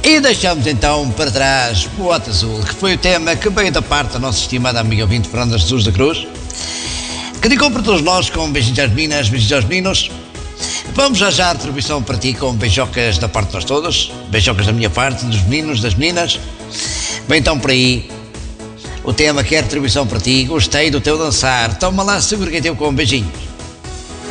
E deixamos então para trás Boate Azul, que foi o tema que veio da parte da nossa estimada amiga ouvinte Fernanda Jesus da Cruz, que dedicou para todos nós com beijinhos às meninas, beijinhos aos meninos. Vamos já a atribuição para ti com beijocas da parte de nós todos, beijocas da minha parte, dos meninos, das meninas. Vem então por aí o tema que é atribuição para ti. Gostei do teu dançar, toma lá, segura que é teu com beijinhos.